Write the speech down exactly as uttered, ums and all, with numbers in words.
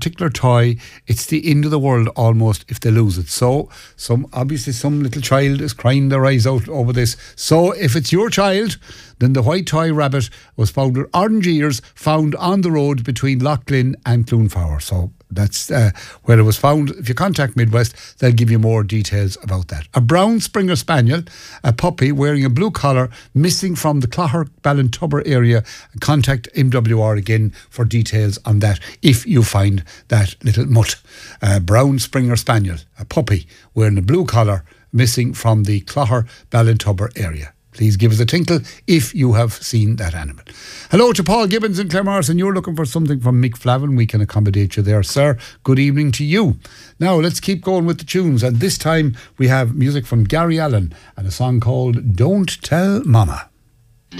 particular toy, it's the end of the world almost if they lose it. So, some obviously some little child is crying their eyes out over this. So, if it's your child, then the white toy rabbit was found with orange ears, found on the road between Loughlin and Cloonfower. So, that's uh, where it was found. If you contact Midwest, they'll give you more details about that. A brown Springer Spaniel, a puppy wearing a blue collar, missing from the Clogher Ballintubber area. Contact M W R again for details on that if you find that little mutt. A brown Springer Spaniel, a puppy wearing a blue collar, missing from the Clogher Ballintubber area. Please give us a tinkle if you have seen that animal. Hello to Paul Gibbons in Claremorrison. You're looking for something from Mick Flavin. We can accommodate you there, sir. Good evening to you. Now, let's keep going with the tunes. And this time we have music from Gary Allen and a song called Don't Tell Mama.